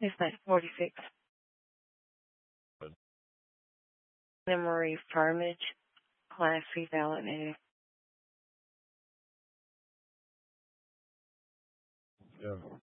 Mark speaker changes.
Speaker 1: It's 9:46.
Speaker 2: Good.
Speaker 1: Marie Firmage, Class C valid name.
Speaker 2: Yeah.